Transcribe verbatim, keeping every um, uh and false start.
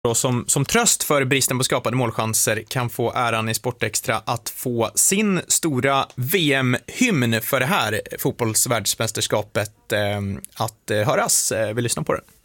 Och som, som tröst för bristen på skapade målchanser kan få äran i Sportextra att få sin stora V M-hymn för det här fotbollsvärldsmästerskapet eh, att eh, höras. Eh, vi lyssnar på den.